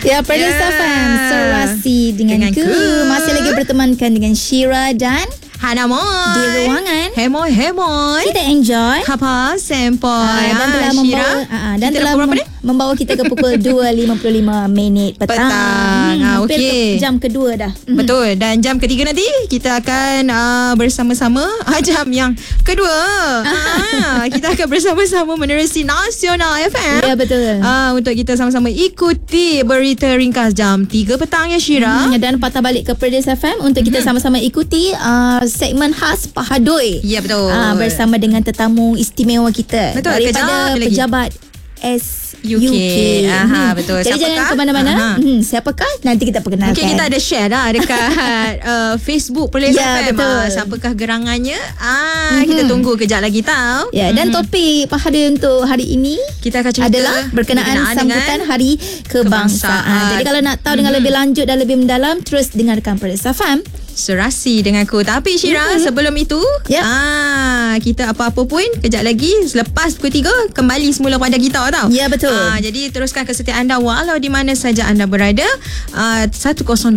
Ya, Perlis FM Serasi denganku. Masih lagi bertemankan dengan Syira dan Hana Moy di ruangan Hemoy kita enjoy Kapa Sempoi dan telah membawa kita ke pukul 2.55 petang. Hampir jam kedua dah. Betul. Dan jam ketiga nanti kita akan bersama-sama jam yang kedua. Kita akan bersama-sama menerusi Nasional FM. Ya, betul. Untuk kita sama-sama ikuti berita ringkas jam 3 petang ya, Syira. Dan patah balik ke Perlis FM untuk kita sama-sama ikuti segmen khas Pahadoi. Ya, betul. Bersama dengan tetamu istimewa kita. Betul. Daripada pejabat SUK. Betul. Jadi jangan ke mana-mana. Siapakah? Nanti kita perkenalkan. Mungkin kita ada share dah dekat Facebook Perlis FM. Betul. Siapakah gerangannya? Kita tunggu kejap lagi tahu. Ya, dan topik Pahadoi untuk hari ini kita akan cerita adalah berkenaan sambutan Hari Kebangsaan. Jadi kalau nak tahu dengan lebih lanjut dan lebih mendalam, terus dengarkan Perlis FM Serasi denganku. Tapi Syira, sebelum itu kita apa-apa pun kejap lagi selepas pukul 3 kembali semula pada kita tau. Ya, betul. Jadi teruskan kesetiaan anda walau di mana saja anda berada. 102.9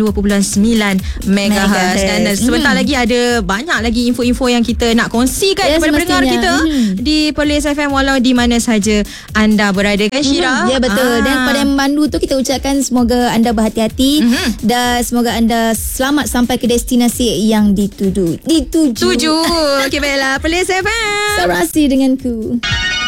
MHz. Dan sebentar lagi ada banyak lagi info-info yang kita nak kongsikan kepada pendengar kita di Perlis FM walau di mana saja anda berada, kan Syira? Ya, betul. Dan kepada yang memandu tu kita ucapkan semoga anda berhati-hati dan semoga anda selamat sampai ke destinasi yang dituju. Okey, baiklah. Perlis FM Serasi denganku.